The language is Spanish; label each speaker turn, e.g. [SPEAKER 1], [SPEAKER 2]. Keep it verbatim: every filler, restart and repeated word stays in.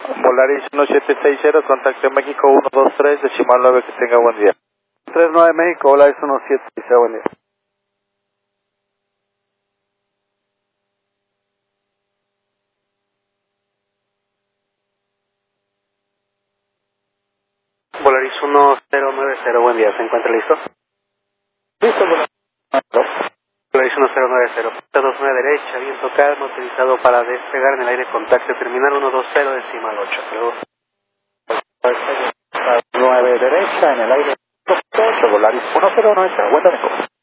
[SPEAKER 1] Volaris uno siete seis cero, contacto México uno dos tres, decimal nueve, que tenga buen día.
[SPEAKER 2] tres nueve México, Volaris uno siete seis cero, buen día.
[SPEAKER 3] Volaris uno cero nueve cero, buen día, ¿se encuentra listo?
[SPEAKER 2] Listo, Volaris.
[SPEAKER 3] Volaris uno cero nueve cero, punto dos nueve derecha, viento calmo, autorizado para despegar en el aire, contacto terminal uno dos cero, decimal ocho. Saludos.
[SPEAKER 2] nueve derecha en el aire. ocho, Volaris uno cero nueve cero, buen domingo.